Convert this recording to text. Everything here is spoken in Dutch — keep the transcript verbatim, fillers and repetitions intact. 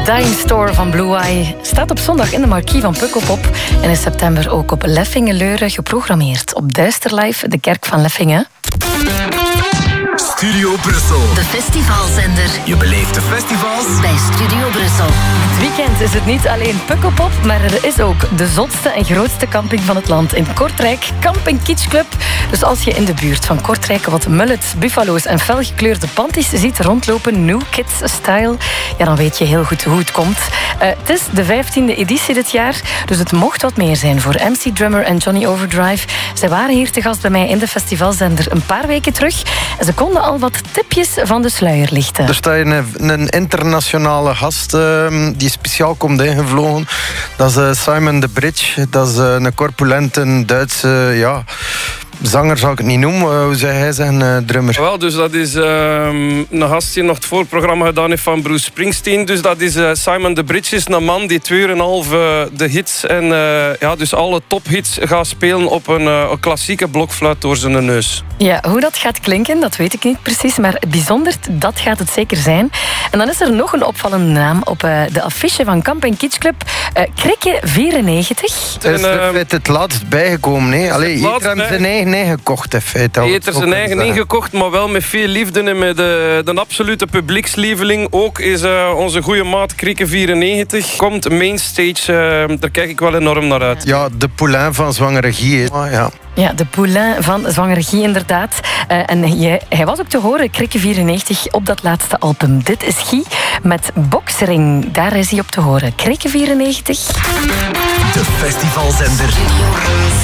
Dying Store van Blue Eye staat op zondag in de marquee van Pukkelpop en in september ook op Leffingen-Leuren geprogrammeerd op Duisterlife, de kerk van Leffingen. Studio Brussel. De festivalzender. Je beleeft de festivals bij Studio Brussel. Dit weekend is het niet alleen Pukkelpop, maar er is ook de zotste en grootste camping van het land in Kortrijk, Camping Kitsch Club. Dus als je in de buurt van Kortrijk wat mullets, buffalo's en felgekleurde panties ziet rondlopen, New Kids Style, ja, dan weet je heel goed hoe het komt. Uh, het is de vijftiende editie dit jaar, dus het mocht wat meer zijn voor M C Drummer en Johnny Overdrive. Zij waren hier te gast bij mij in de festivalzender een paar weken terug en ze konden al wat tipjes van de sluier lichten. Er staat een, een internationale gast uh, die speciaal komt ingevlogen. Dat is uh, Simon de Bridge. Dat is uh, een corpulente Duitse ja, zanger, zal ik het niet noemen. Hoe zou hij zeggen, uh, drummer? Wel, dus dat is uh, een gast die nog het voorprogramma gedaan heeft van Bruce Springsteen. Dus dat is uh, Simon de Bridge, is een man die twee uur en een half uh, de hits en uh, ja, dus alle tophits gaat spelen op een, uh, een klassieke blokfluit door zijn neus. Ja, hoe dat gaat klinken, dat weet ik niet precies, maar bijzonder, dat gaat het zeker zijn. En dan is er nog een opvallende naam op uh, de affiche van Camping Kitsch Club. Uh, Krikke vierennegentig. Er is er uh, het laatst bijgekomen. Hè? Allee, ieder heeft zijn eigen ingekocht. Hij heeft er zijn eigen ingekocht, maar wel met veel liefde en met de, de absolute publiekslieveling. Ook is uh, onze goede maat Krikke vierennegentig. Komt mainstage, uh, daar kijk ik wel enorm naar uit. Ja, de poulain van Zwangere Guy. Oh, ja. Ja, de poulain van Zwangere Guy, inderdaad. Uh, en hij, hij was ook te horen, Krikke vierennegentig, op dat laatste album. Dit is Guy met Boxring. Daar is hij op te horen. Krikke vierennegentig. De festivalzender.